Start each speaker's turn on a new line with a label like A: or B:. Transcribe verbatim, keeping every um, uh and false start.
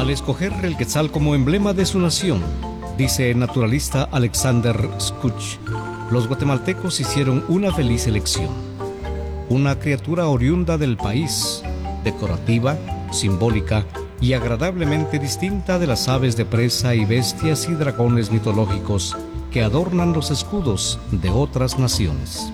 A: al escoger el quetzal como emblema de su nación, dice el naturalista Alexander Skuch, los guatemaltecos hicieron una feliz elección. Una criatura oriunda del país, decorativa, simbólica y agradablemente distinta de las aves de presa y bestias y dragones mitológicos que adornan los escudos de otras naciones.